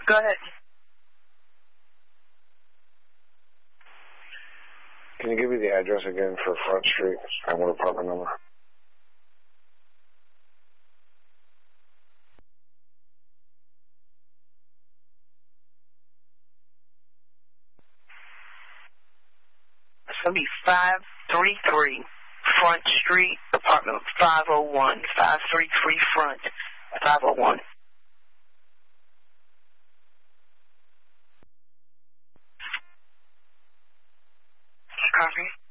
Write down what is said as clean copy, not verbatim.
Go ahead. Can you give me the address again for Front Street and what apartment number? It's going to be 533 Front Street, apartment 501, 533 Front, 501. Copy.